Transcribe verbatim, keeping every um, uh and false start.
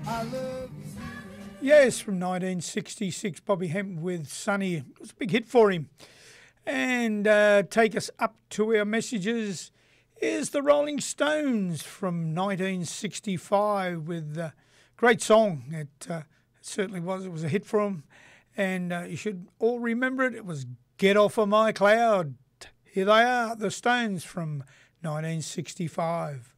Yes, from nineteen sixty-six, Bobby Hemp with Sunny. It was a big hit for him. And uh, take us up to our messages is the Rolling Stones from nineteen sixty-five with a great song. It uh, certainly was. It was a hit for them. And uh, you should all remember it. It was Get Off of My Cloud. Here they are, the Stones from nineteen sixty-five.